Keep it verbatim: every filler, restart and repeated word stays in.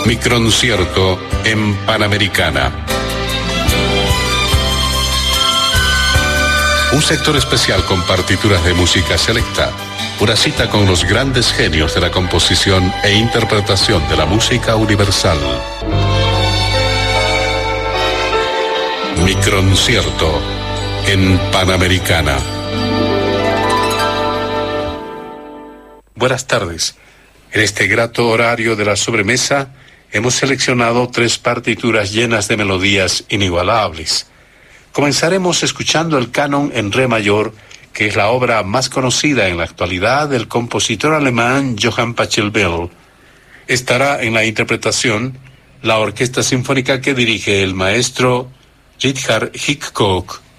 Microncierto en Panamericana. Un sector especial con partituras de música selecta. Una cita con los grandes genios de la composición e interpretación de la música universal. Microncierto en Panamericana. Buenas tardes. En este grato horario de la sobremesa hemos seleccionado tres partituras llenas de melodías inigualables. Comenzaremos escuchando el canon en re mayor, que es la obra más conocida en la actualidad del compositor alemán Johann Pachelbel. Estará en la interpretación la orquesta sinfónica que dirige el maestro Richard Hickok.